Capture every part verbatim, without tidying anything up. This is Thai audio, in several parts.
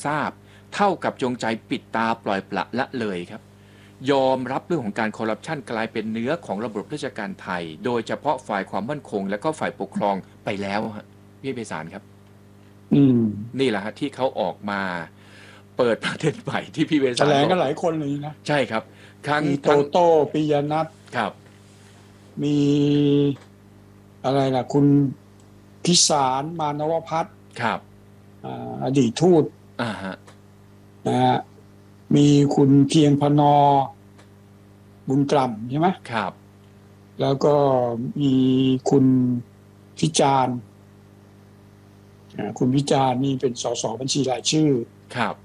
ทราบเท่ากับจงใจปิดตาปล่อยปละละเลยครับยอมรับเรื่องของการคอร์รัปชันกลายเป็นเนื้อของระบบราชการไทยโดยเฉพาะฝ่ายความมั่นคงและก็ฝ่ายปกครองไปแล้วฮะพี่ไพศาลครับอืมนี่แหละฮะที่เขาออกมาเปิดประเด็นใหม่ที่พี่ไพศาลแถลงกันหลายคนเลยนะใช่ครับทั้งมีโตโต้ปิยนัทครับมีอะไรล่ะคุณพิสารมานวพัฒน์ครับอดีตทูตอ่าฮะนะฮะมีคุณเพียงพนอบุญกล่ำใช่ไหมครับแล้วก็มีคุณพิจารณ์คุณพิจารณ์นี่เป็นสสบัญชีรายชื่อครับ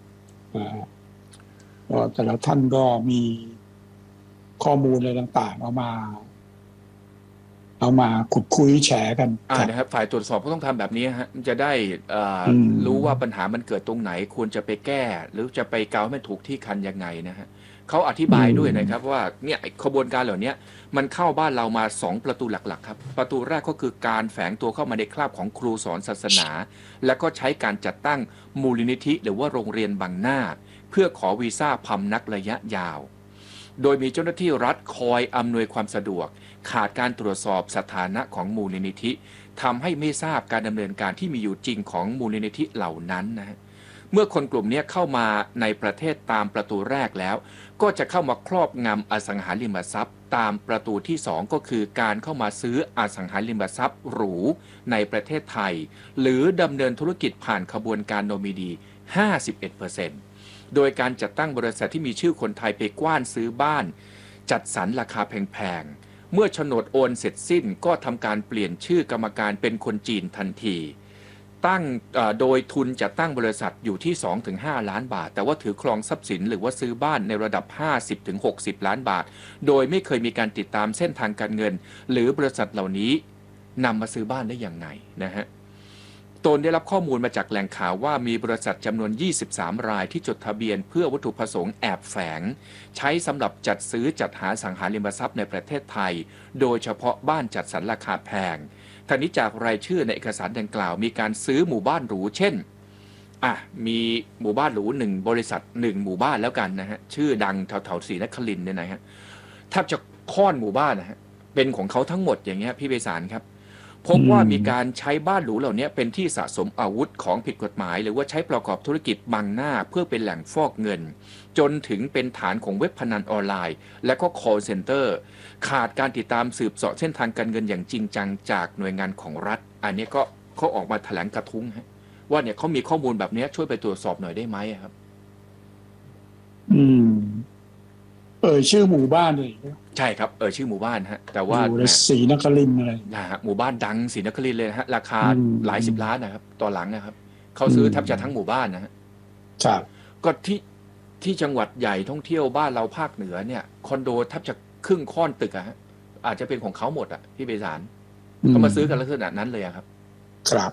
ก็แต่ละท่านก็มีข้อมูลอะไรต่างๆเอามาเอามาขุดคุยแฉกันอ่านะครับฝ่ายตรวจสอบก็ต้องทำแบบนี้ฮะมันจะได้รู้ว่าปัญหามันเกิดตรงไหนควรจะไปแก้หรือจะไปเกาให้มันถูกที่คันยังไงนะฮะเขาอธิบายด้วยนะครับว่าเนี่ยขบวนการเหล่านี้มันเข้าบ้านเรามาสองประตูหลักๆครับประตูแรกก็คือการแฝงตัวเข้ามาในคราบของครูสอนศาสนาและก็ใช้การจัดตั้งมูลนิธิหรือว่าโรงเรียนบังหน้าเพื่อขอวีซ่าพำนักระยะยาวโดยมีเจ้าหน้าที่รัฐคอยอำนวยความสะดวกขาดการตรวจสอบสถานะของมูลนิธิทำให้ไม่ทราบการดำเนินการที่มีอยู่จริงของมูลนิธิเหล่านั้นนะฮะเมื่อคนกลุ่มนี้เข้ามาในประเทศตามประตูแรกแล้วก็จะเข้ามาครอบงำอสังหาริมทรัพย์ตามประตูที่สองก็คือการเข้ามาซื้ออสังหาริมทรัพย์หรูในประเทศไทยหรือดำเนินธุรกิจผ่านขบวนการโนมินี ห้าสิบเอ็ดเปอร์เซ็นต์ โดยการจัดตั้งบริษัทที่มีชื่อคนไทยไปกว้านซื้อบ้านจัดสรรราคาแพงๆเมื่อโฉนดโอนเสร็จสิ้นก็ทำการเปลี่ยนชื่อกรรมการเป็นคนจีนทันทีตั้งโดยทุนจัดตั้งบริษัทอยู่ที่ สองถึงห้า ล้านบาทแต่ว่าถือครองทรัพย์สินหรือว่าซื้อบ้านในระดับ ห้าสิบถึงหกสิบ ล้านบาทโดยไม่เคยมีการติดตามเส้นทางการเงินหรือบริษัทเหล่านี้นำมาซื้อบ้านได้อย่างไรนะฮะตนได้รับข้อมูลมาจากแหล่งข่าวว่ามีบริษัทจำนวนยี่สิบสามรายที่จดทะเบียนเพื่อวัตถุประสงค์แอบแฝงใช้สำหรับจัดซื้อจัดหาสังหาริมทรัพย์ในประเทศไทยโดยเฉพาะบ้านจัดสรรราคาแพงทั้งนี้จากรายชื่อในเอกสารดังกล่าวมีการซื้อหมู่บ้านหรูเช่นอ่ะมีหมู่บ้านหรูหนึ่งบริษัทหนึ่งหมู่บ้านแล้วกันนะฮะชื่อดังแถวๆศรีนครินทร์เนี่ยนะฮะแทบจะค่อนหมู่บ้านนะฮะเป็นของเขาทั้งหมดอย่างเงี้ยพี่ไพศาลครับพบว่ามีการใช้บ้านหรูเหล่านี้เป็นที่สะสมอาวุธของผิดกฎหมายหรือว่าใช้ประกอบธุรกิจบังหน้าเพื่อเป็นแหล่งฟอกเงินจนถึงเป็นฐานของเว็บพนันออนไลน์และก็ call center ขาดการติดตามสืบเสาะเส้นทางการเงินอย่างจริงจังจากหน่วยงานของรัฐอันนี้ก็เขาออกมาแถลงกระทุ้งฮะว่าเนี่ยเขามีข้อมูลแบบนี้ช่วยไปตรวจสอบหน่อยได้ไหมครับอืมเออชื่อหมู่บ้านเลยใช่ครับเออชื่อหมู่บ้านฮะแต่ว่าศรีนครินทร์อะไรนะฮะหมู่บ้านดังศรีนครินทร์เลยนะฮะราคาหลายสิบล้านนะครับตอนหลังนะครับเขาซื้อแทบจะทั้งหมู่บ้านนะฮะครับก็ที่ที่จังหวัดใหญ่ท่องเที่ยวบ้านเราภาคเหนือเนี่ยคอนโดแทบจะครึ่งค่อนตึกอะฮะอาจจะเป็นของเขาหมดอะพี่ไพศาลเขามาซื้อกันลักษณะนั้นเลยครับครับ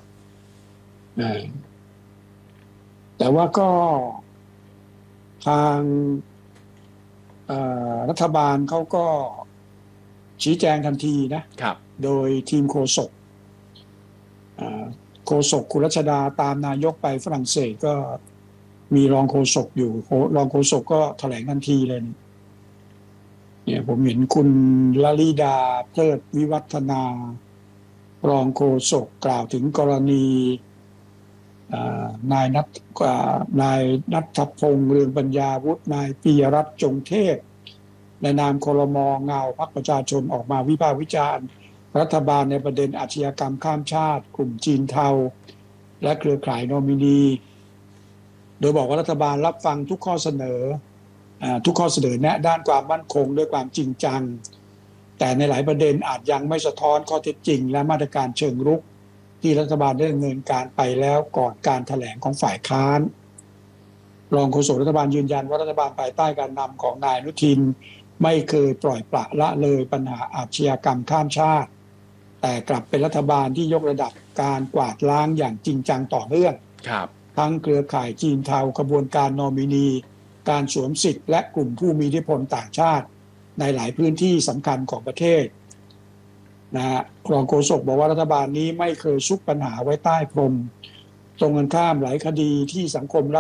แต่ว่าก็ทางรัฐบาลเขาก็ชี้แจงทันทีนะครับโดยทีมโฆษกโฆษกคุณรัชดาตามนายกไปฝรั่งเศสก็มีรองโฆษกอยู่รองโฆษกก็แถลงทันทีเลยเนี่ยผมเห็นคุณลลิดาเพลิดวิวัฒนารองโฆษกกล่าวถึงกรณีนายนัทนายนัทพงษ์เรืองปัญญาวุฒินายปิยรัตน์จงเทพในนามครม.เงาพรรคประชาชนออกมาวิพากษ์วิจารณ์รัฐบาลในประเด็นอาชญากรรมข้ามชาติกลุ่มจีนเทาและเครือข่ายโนมินีโดยบอกว่ารัฐบาลรับฟังทุกข้อเสนอทุกข้อเสนอแนะด้านความมั่นคงด้วยความจริงจังแต่ในหลายประเด็นอาจยังไม่สะท้อนข้อเท็จจริงและมาตรการเชิงรุกที่รัฐบาลได้ดำเนินการไปแล้วก่อนการแถลงของฝ่ายค้านรองโฆษกรัฐบาลยืนยันว่ารัฐบาลภายใต้การนำของนายอนุทินไม่เคยปล่อยปละละเลยปัญหาอาชญากรรมข้ามชาติแต่กลับเป็นรัฐบาลที่ยกระดับการกวาดล้างอย่างจริงจังต่อเนื่องทั้งเครือข่ายจีนเทาขบวนการโนมินีการสวมสิทธิ์และกลุ่มผู้มีอิทธิพลต่างชาติในหลายพื้นที่สำคัญของประเทศนะฮะรองโฆษกบอกว่ารัฐบาลนี้ไม่เคยซุกปัญหาไว้ใต้พรมตรงกันข้ามหลายคดีที่สังคม